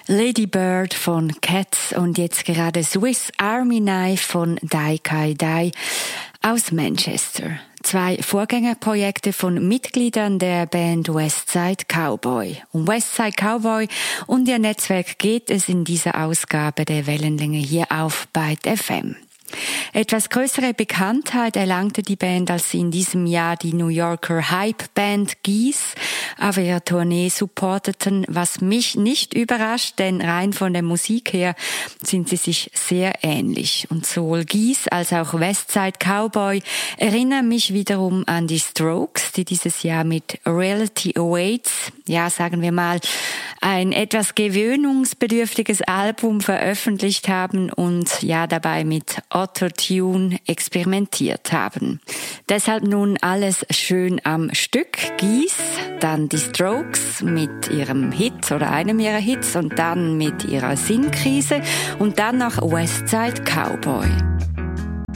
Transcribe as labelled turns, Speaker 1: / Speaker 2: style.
Speaker 1: Lady Bird von Cats und jetzt gerade Swiss Army Knife von Dai Kai Dai aus Manchester. 2 Vorgängerprojekte von Mitgliedern der Band Westside Cowboy. Um Westside Cowboy und ihr Netzwerk geht es in dieser Ausgabe der Wellenlänge hier auf Byte FM. Etwas größere Bekanntheit erlangte die Band, als sie in diesem Jahr die New Yorker Hype-Band Geese auf ihrer Tournee supporteten, was mich nicht überrascht, denn rein von der Musik her sind sie sich sehr ähnlich. Und sowohl Geese als auch Westside Cowboy erinnern mich wiederum an die Strokes, die dieses Jahr mit Reality Awaits, ja sagen wir mal, ein etwas gewöhnungsbedürftiges Album veröffentlicht haben und ja dabei mit Auto-Tune experimentiert haben. Deshalb nun alles schön am Stück. Geese, dann die Strokes mit ihrem Hit oder einem ihrer Hits und dann mit ihrer Sinnkrise und dann noch Westside Cowboy.